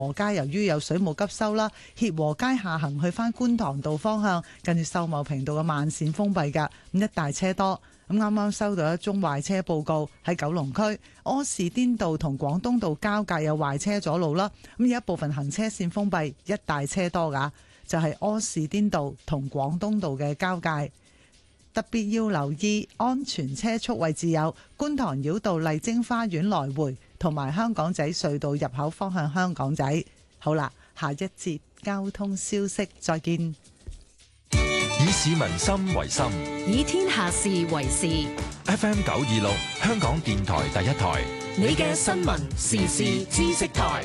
和街由於有水務急修啦，協和街下行去返觀塘道方向，近住秀茂坪道嘅慢線封閉㗎，咁一大車多。咁啱啱收到一宗壞車報告，喺九龍區柯士甸道同廣東道交界有壞車阻路啦，咁有一部分行車線封閉，一大車多㗎，就係柯士甸道同廣東道嘅交界。特別要留意安全車速位置有觀塘繞道麗晶花園來回，同埋香港仔隧道入口方向香港仔。好啦，下一節交通消息再見。 以市民心為心， 以天下事為事。 FM 926香港電台第一台， 你嘅新聞時事知識台。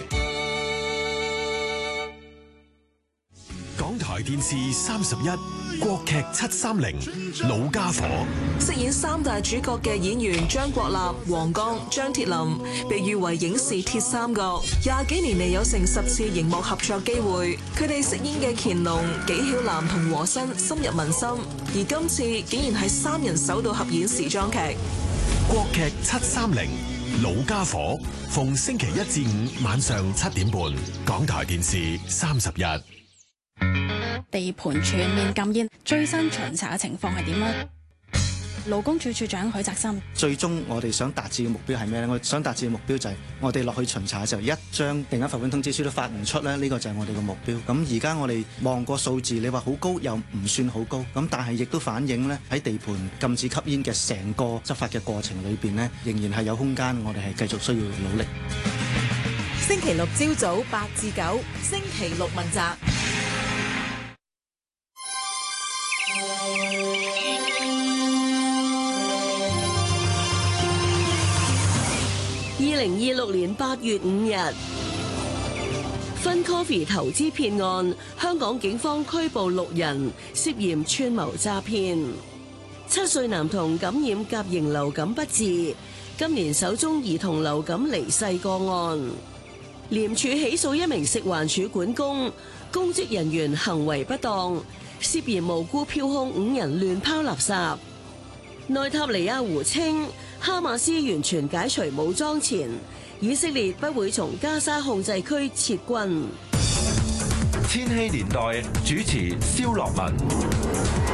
港台電視31國劇730老家伙， 飾演三大主角嘅演員張國立、黃剛、張鐵林被譽為影視鐵三角，20幾年嚟有成10次熒幕合作機會，佢哋飾演嘅乾隆、紀曉嵐同和珅深入民心，而今次竟然係三人首度合演時裝劇。 國劇730老家伙，逢星期1至5晚上7點半，港台電視31。 地盤全面禁煙，最新巡查嘅情況係點呢？勞工處處長許澤森， 最終我哋想達至嘅目標係咩呢？我想達至嘅目標就係我哋落去巡查嘅時候，一張定額罰款通知書都發唔出咧，呢個就係我哋嘅目標。咁而家我哋望個數字，你話好高又唔算好高，咁但係亦都反映呢，喺地盤禁止吸煙嘅成個執法嘅過程裏邊呢，仍然係有空間，我哋係繼續需要努力。 星期六朝早8至9，星期六問責。2026年8月5日，Fun Coffee 投資騙案，香港警方拘捕6人，涉嫌串謀詐騙。7歲男童感染甲型流感不治，今年首宗兒童流感離世個案。廉署起訴一名食環署管工，公職人員行為不當，涉嫌無故票控5人亂拋垃圾。內塔尼亞胡稱，哈馬斯完全解除武裝前，以色列不會從加沙控制區撤軍。 千禧年代主持蕭樂文。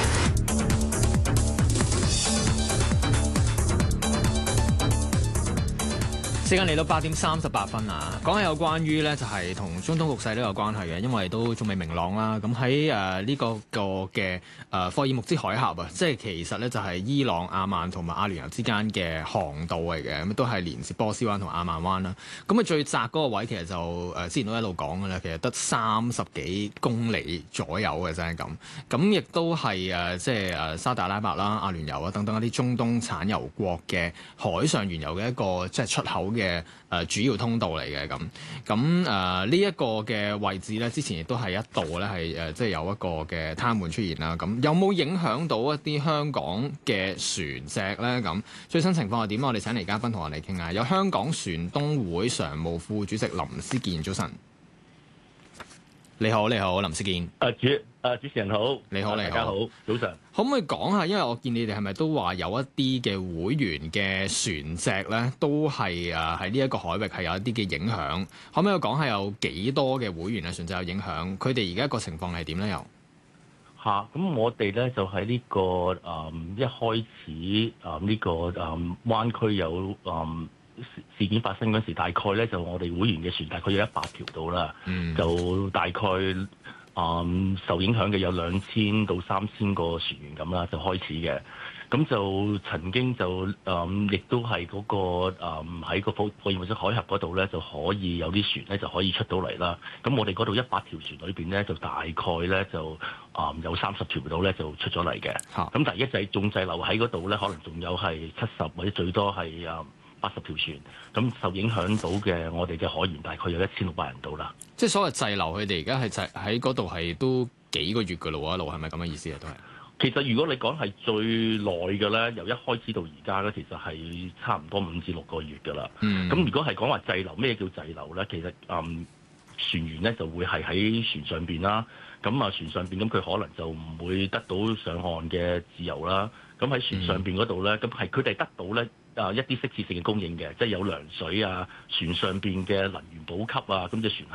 時間嚟到8點38分啊！講下有關於咧，就係同中東局勢都有關係嘅，因為都仲未明朗啦。咁喺呢個嘅霍爾木茲海峽啊，即係其實咧就係伊朗、阿曼同埋阿聯酋之間嘅航道嚟嘅，咁都係連接波斯灣同阿曼灣啦。咁啊最窄嗰個位其實就之前都一路講嘅啦，其實得30幾公里左右嘅啫咁。咁亦都係即係沙特阿拉伯啦、阿聯酋啊等等一啲中東產油國嘅海上原油嘅一個即係出口嘅主要通道嚟嘅咁呢一個嘅位置咧，之前亦都係一度咧係即係有一個嘅癱瘓出現啦。咁有冇影響到一啲香港嘅船隻咧？咁最新情況係點？我哋請嚟嘉賓同我哋傾下。有香港船東會常務副主席林思健，早晨。你好，林思健。 主持人好， 你好， 大家好，早晨。 可唔可以講下？因為我見你哋係咪都話有一啲嘅會員嘅船隻咧，都係喺呢一個海域係有一啲嘅影響。可唔可以講下有幾多嘅會員嘅船隻有影響？佢哋而家個情況係點咧？又咁我哋咧就喺呢個一開始呢個灣區有事件發生嗰時，大概咧就我哋會員嘅船大概有100條到啦，就大概受影響嘅有2000到3000個船員咁啦，就開始嘅。咁就曾經就亦都係嗰個喺個霍爾木茲海峽嗰度咧，就可以有啲船咧就可以出到嚟啦。咁我哋嗰度100條船裏邊咧，就大概咧就有30條到咧就出咗嚟嘅。咁但係一滯仲滯留喺嗰度咧，可能仲有係70或者最多係80條船。咁受影響到嘅我哋嘅海員大概有1600人到啦。即係所謂滯留，佢哋而家係滯喺嗰度係都幾個月㗎咯喎，一路係咪咁嘅意思啊？都係。其實如果你講係最耐嘅咧，由一開始到而家咧，其實係差唔多5至6個月㗎啦。咁如果係講話滯留，咩叫滯留咧？其實船員咧就會係喺船上邊啦。咁船上邊咁佢可能就唔會得到上岸嘅自由啦。咁喺船上邊嗰度咧，咁係佢哋得到咧一啲適切性嘅供應嘅，即係有糧水啊，船上邊嘅能源補給啊，咁隻船